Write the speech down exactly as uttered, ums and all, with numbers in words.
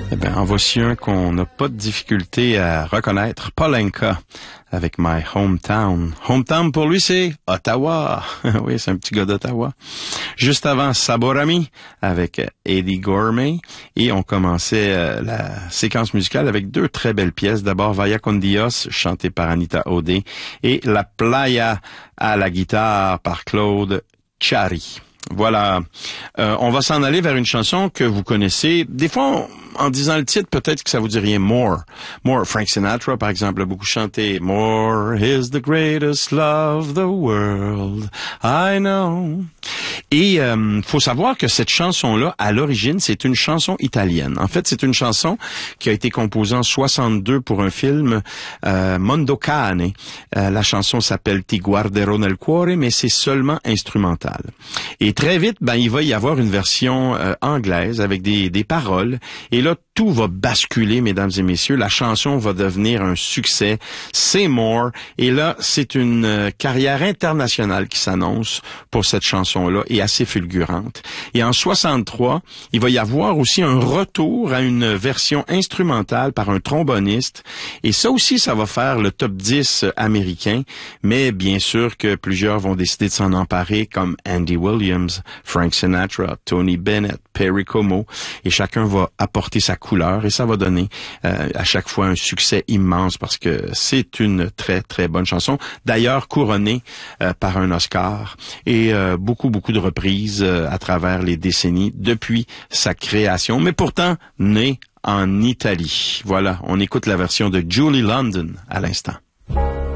Eh bien, en voici un qu'on n'a pas de difficulté à reconnaître. Paul Anka avec My Hometown. Hometown pour lui, c'est Ottawa. Oui, c'est un petit gars d'Ottawa. Juste avant, Saborami avec Eddie Gourmet. Et on commençait euh, la séquence musicale avec deux très belles pièces. D'abord, Vaya con Dios, chantée par Anita O'Day. Et La Playa à la guitare par Claude Chari. Voilà. Euh, on va s'en aller vers une chanson que vous connaissez. Des fois, on, en disant le titre, peut-être que ça vous dit rien. More. More. Frank Sinatra, par exemple, a beaucoup chanté. More is the greatest love the world I know. Et euh, faut savoir que cette chanson-là, à l'origine, c'est une chanson italienne. En fait, c'est une chanson qui a été composée en soixante-deux pour un film euh, Mondo Cane. Euh, la chanson s'appelle Ti guarderò nel cuore, mais c'est seulement instrumental. Et très vite, ben il va y avoir une version euh, anglaise avec des, des paroles. Et là, tout va basculer, mesdames et messieurs. La chanson va devenir un succès. C'est More. Et là, c'est une euh, carrière internationale qui s'annonce pour cette chanson-là et assez fulgurante. Et en soixante-trois, il va y avoir aussi un retour à une version instrumentale par un tromboniste. Et ça aussi, ça va faire le top dix américain. Mais bien sûr que plusieurs vont décider de s'en emparer, comme Andy Williams, Frank Sinatra, Tony Bennett, Perry Como. Et chacun va apporter sa couleur et ça va donner euh, à chaque fois un succès immense parce que c'est une très, très bonne chanson. D'ailleurs, couronnée euh, par un Oscar et euh, beaucoup, beaucoup de reprises euh, à travers les décennies depuis sa création, mais pourtant née en Italie. Voilà, on écoute la version de Julie London à l'instant.